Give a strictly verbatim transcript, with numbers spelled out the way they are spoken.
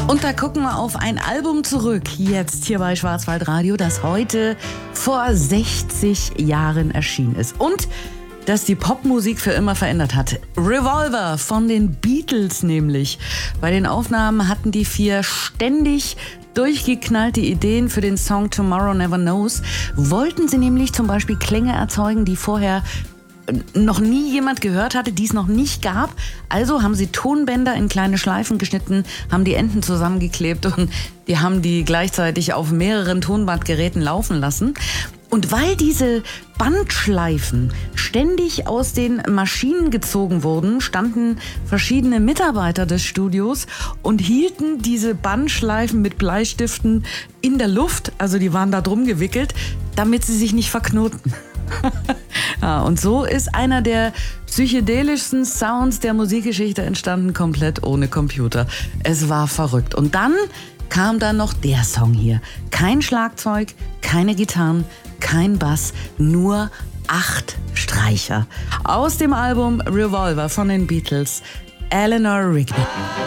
Und da gucken wir auf ein Album zurück, jetzt hier bei Schwarzwaldradio, das heute vor sechzig Jahren erschienen ist. Und das die Popmusik für immer verändert hat. Revolver von den Beatles nämlich. Bei den Aufnahmen hatten die vier ständig durchgeknallte Ideen für den Song Tomorrow Never Knows. Wollten sie nämlich zum Beispiel Klänge erzeugen, die vorher noch nie jemand gehört hatte, die es noch nicht gab. Also haben sie Tonbänder in kleine Schleifen geschnitten, haben die Enden zusammengeklebt und die haben die gleichzeitig auf mehreren Tonbandgeräten laufen lassen. Und weil diese Bandschleifen ständig aus den Maschinen gezogen wurden, standen verschiedene Mitarbeiter des Studios und hielten diese Bandschleifen mit Bleistiften in der Luft, also die waren da drum gewickelt, damit sie sich nicht verknoten. Ja, und so ist einer der psychedelischsten Sounds der Musikgeschichte entstanden, komplett ohne Computer. Es war verrückt. Und dann kam dann noch der Song hier. Kein Schlagzeug, keine Gitarren, kein Bass, nur acht Streicher. Aus dem Album Revolver von den Beatles, Eleanor Rigby.